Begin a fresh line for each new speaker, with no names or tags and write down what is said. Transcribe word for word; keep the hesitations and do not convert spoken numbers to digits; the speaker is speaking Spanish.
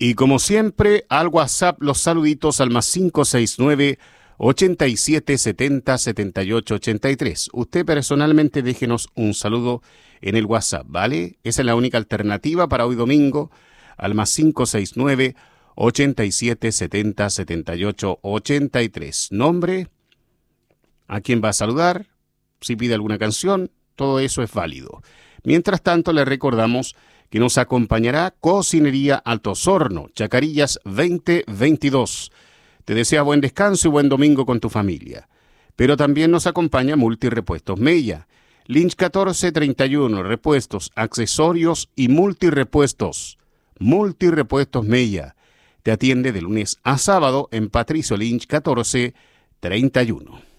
Y como siempre, al WhatsApp los saluditos al más cinco seis nueve, ochenta y siete, setenta, setenta y ocho, ochenta y tres. Usted personalmente déjenos un saludo en el WhatsApp, ¿vale? Esa es la única alternativa para hoy domingo, al más cinco seis nueve, ochenta y siete, setenta, setenta y ocho, ochenta y tres. Nombre, a quién va a saludar, si pide alguna canción, todo eso es válido. Mientras tanto, le recordamos que nos acompañará Cocinería Altos Hornos, Chacarillas veinte veintidós. Te desea buen descanso y buen domingo con tu familia. Pero también nos acompaña Multirepuestos Mella, Lynch catorce treinta y uno, repuestos, accesorios y multirepuestos. Multirepuestos Mella te atiende de lunes a sábado en Patricio Lynch catorce treinta y uno.